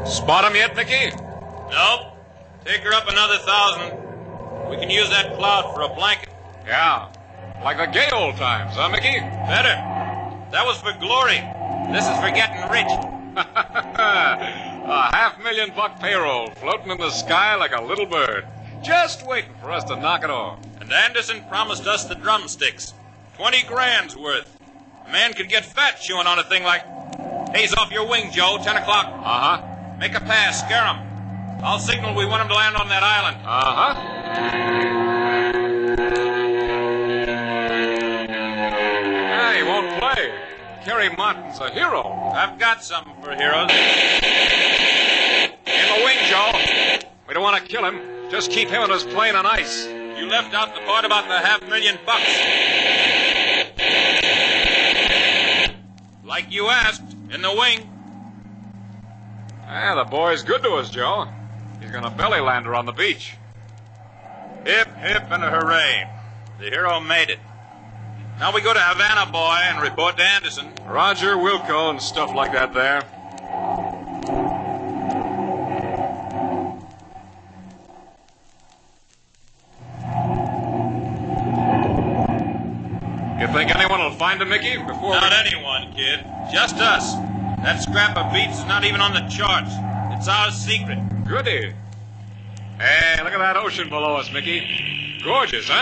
Spot him yet, Mickey? Nope. Take her up another 1,000. We can use that cloud for a blanket. Yeah. Like the gay old times, huh, Mickey? Better. That was for glory. This is for getting rich. A $500,000 payroll floating in the sky like a little bird. Just waiting for us to knock it off. And Anderson promised us the drumsticks. 20 grand's worth. A man could get fat chewing on a thing like... Haze off your wing, Joe. 10 o'clock. Uh-huh. Make a pass. Scare him. I'll signal we want him to land on that island. Uh-huh. Yeah, he won't play. Kerry Martin's a hero. I've got something for heroes. In the wing, Joe. We don't want to kill him. Just keep him and his plane on ice. You left out the part about the $500,000. Like you asked, in the wing. Ah, the boy's good to us, Joe. He's gonna belly land her on the beach. Hip, hip, and a hooray. The hero made it. Now we go to Havana, boy, and report to Anderson. Roger, Wilco, and stuff like that there. You think anyone will find him, Mickey, before Not anyone, kid. Just us. That scrap of beats is not even on the charts. It's our secret. Goody. Hey, look at that ocean below us, Mickey. Gorgeous, huh?